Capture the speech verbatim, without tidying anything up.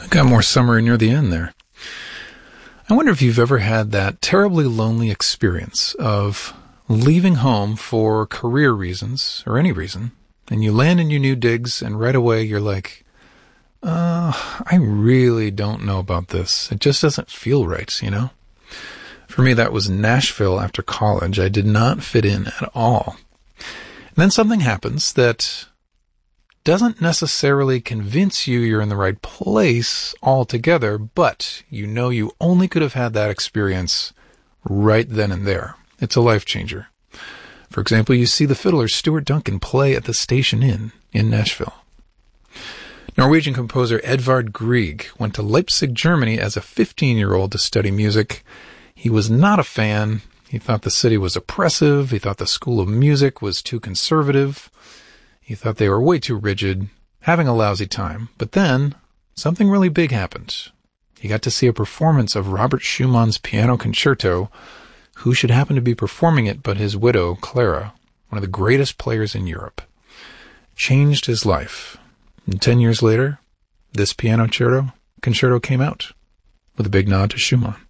Got more summery near the end there. I wonder if you've ever had that terribly lonely experience of leaving home for career reasons, or any reason, and you land in your new digs, and right away you're like, uh, I really don't know about this. It just doesn't feel right, you know? For me, that was Nashville after college. I did not fit in at all. And then something happens that doesn't necessarily convince you you're in the right place altogether, but you know you only could have had that experience right then and there. It's a life changer. For example, you see the fiddler Stuart Duncan play at the Station Inn in Nashville. Norwegian composer Edvard Grieg went to Leipzig, Germany as a fifteen-year-old to study music. He was not a fan. He thought the city was oppressive. He thought the school of music was too conservative. He thought they were way too rigid, having a lousy time. But then, something really big happened. He got to see a performance of Robert Schumann's Piano Concerto. Who should happen to be performing it but his widow, Clara, one of the greatest players in Europe. Changed his life. And ten years later, this piano concerto, concerto came out with a big nod to Schumann.